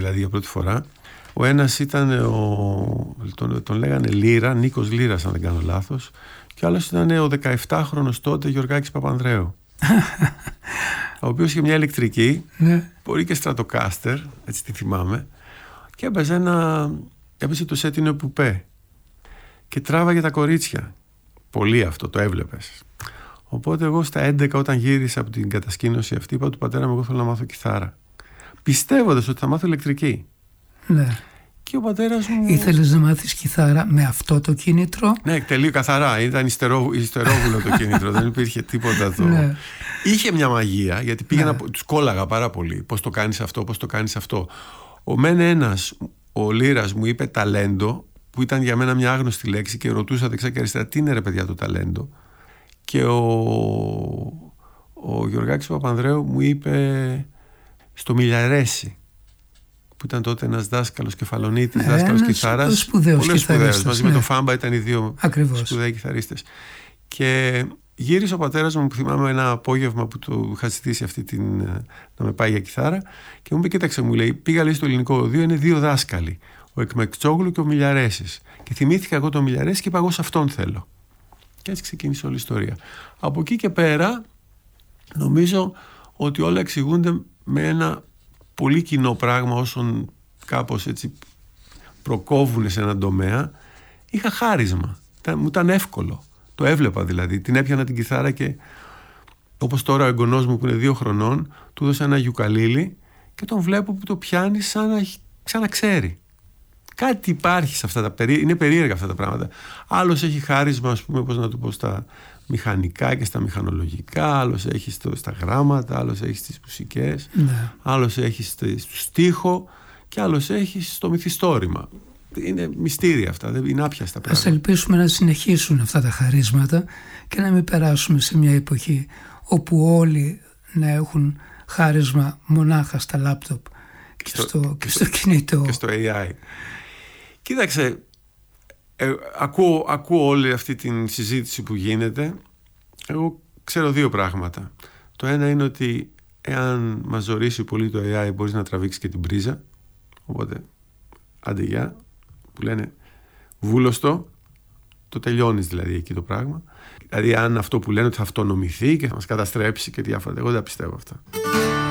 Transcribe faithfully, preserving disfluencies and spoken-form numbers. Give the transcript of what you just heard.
δηλαδή για πρώτη φορά. Ο ένας ήταν, ο, τον, τον λέγανε Λύρα, Νίκος Λύρας αν δεν κάνω λάθος, και ο άλλος ήταν ο δεκαεφτάχρονος τότε Γιωργάκης Παπανδρέου, ο οποίος είχε μια ηλεκτρική, ναι. Μπορεί και στρατοκάστερ, έτσι τη θυμάμαι, και έπαιζε ένα, έπαιζε το σετ είναι πουπέ και τράβαγε τα κορίτσια. Πολύ αυτό, το έβλεπες. Οπότε εγώ στα έντεκα όταν γύρισα από την κατασκήνωση αυτή, είπα του πατέρα μου εγώ θέλω να μάθω κιθάρα, πιστεύοντας ότι θα μάθω ηλεκτρική. Ναι. Και ο πατέρας μου... Ήθελες να μάθεις κιθάρα με αυτό το κίνητρο? Ναι, τελείω καθαρά. Ήταν ιστερόβουλο το κίνητρο. Δεν υπήρχε τίποτα το... Ναι. Είχε μια μαγεία, γιατί πήγαινα, ναι. Τους κόλλαγα πάρα πολύ. Πώς το κάνεις αυτό, πώς το κάνεις αυτό. Ο μεν ένας, ο Λύρας μου είπε ταλέντο, που ήταν για μένα μια άγνωστη λέξη και ρωτούσα δεξιά και αριστερά τι είναι ρε παιδιά το ταλέντο. Και ο, ο Γιωργάκης Παπανδρέου μου είπε στο Μιλιαρέσι, που ήταν τότε ένας δάσκαλος κεφαλονίτης, ε, δάσκαλος κιθάρας. Σπουδαίος κιθαρίστας. Μαζί ναι. με τον Φάμπα ήταν οι δύο σπουδαίοι κιθαρίστες. Και γύρισε ο πατέρας μου, που θυμάμαι ένα απόγευμα που του είχα ζητήσει αυτή την, να με πάει για κιθάρα, και μου είπε: κοίταξε, μου λέει, πήγα λέει στο ελληνικό οδείο, είναι δύο δάσκαλοι, ο Εκμεκτσόγλου και ο Μιλιαρέσης. Και θυμήθηκα εγώ τον Μιλιαρέση και είπα: εγώ σε αυτόν θέλω. Και έτσι ξεκίνησε όλη η ιστορία. Από εκεί και πέρα, νομίζω ότι όλα εξηγούνται με ένα πολύ κοινό πράγμα, όσον κάπως έτσι προκόβουν σε έναν τομέα. Είχα χάρισμα, ήταν, μου ήταν εύκολο, το έβλεπα δηλαδή, την έπιανα την κιθάρα και όπως τώρα ο εγγονός μου που είναι δύο χρονών του έδωσε ένα γιουκαλίλι και τον βλέπω που το πιάνει σαν να, σαν να ξέρει. Κάτι υπάρχει σε αυτά τα περί... είναι περίεργα αυτά τα πράγματα. Άλλος έχει χάρισμα, ας πούμε, πώς να το πω, στα μηχανικά και στα μηχανολογικά, άλλος έχει στο, στα γράμματα, άλλος έχει στις μουσικές, ναι. Άλλος έχει στο, στο στίχο και άλλος έχει στο μυθιστόρημα. Είναι μυστήρια αυτά, δεν είναι άπιαστα πράγματα. Ας ελπίσουμε να συνεχίσουν αυτά τα χαρίσματα και να μην περάσουμε σε μια εποχή όπου όλοι να έχουν χάρισμα μονάχα στα λάπτοπ και, και, στο, και στο κινητό και στο έι άι. Κοίταξε, ε, ακούω, ακούω όλη αυτή την συζήτηση που γίνεται. Εγώ ξέρω δύο πράγματα. Το ένα είναι ότι εάν μας ζωρίσει πολύ το έι άι μπορείς να τραβήξεις και την πρίζα. Οπότε άντε γεια, που λένε βούλωστο, το τελειώνεις δηλαδή εκεί το πράγμα. Δηλαδή αν αυτό που λένε ότι θα αυτονομηθεί και θα μας καταστρέψει και διάφορα, εγώ δεν τα πιστεύω αυτά.